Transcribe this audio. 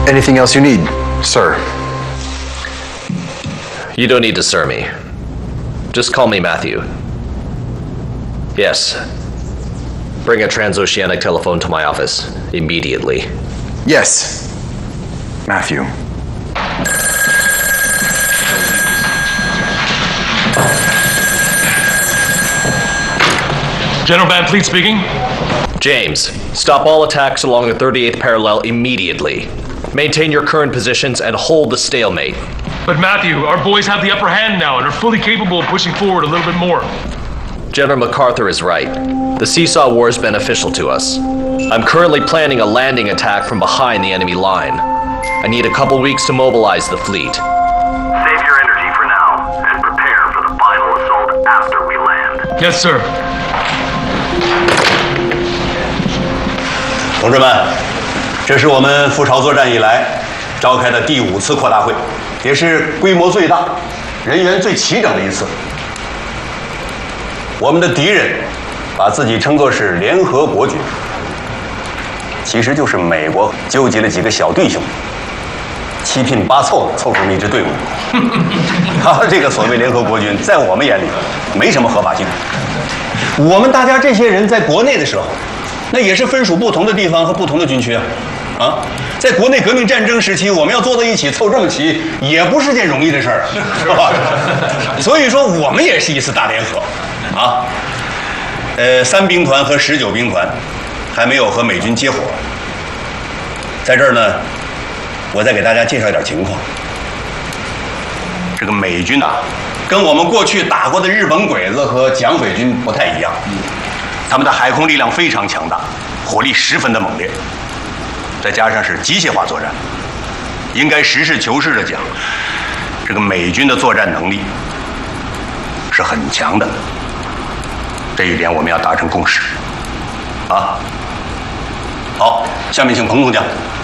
Anything else you need, sir? You don't need to sir me. Just call me Matthew. Yes. Bring a transoceanic telephone to my office immediately. Yes, Matthew. General Van Fleet speaking. James, stop all attacks along the 38th parallel immediately. Maintain your current positions and hold the stalemate. But Matthew, our boys have the upper hand now and are fully capable of pushing forward a little bit more. General MacArthur is right. The Seesaw War is beneficial to us. I'm currently planning a landing attack from behind the enemy line. I need a couple weeks to mobilize the fleet. Save your energy for now and prepare for the final assault after we land. Yes, sir. 同志们，这是我们赴朝作战以来召开的第5次扩大会，也是规模最大、人员最齐整的一次。我们的敌人把自己称作是联合国军，其实就是美国纠集了几个小弟兄，七拼八凑的凑成了一支队伍。他这个所谓联合国军，在我们眼里没什么合法性。我们大家这些人在国内的时候，那也是分属不同的地方和不同的军区啊。在国内革命战争时期，我们要坐在一起凑这么齐，也不是件容易的事儿，是吧？所以说，我们也是一次大联合。啊，3兵团和19兵团还没有和美军接火。在这儿呢，我再给大家介绍一点情况。这个美军啊，跟我们过去打过的日本鬼子和蒋匪军不太一样，他们的海空力量非常强大，火力十分的猛烈，再加上是机械化作战，应该实事求是的讲，这个美军的作战能力是很强的。这一点我们要达成共识，啊！好，下面请彭总讲。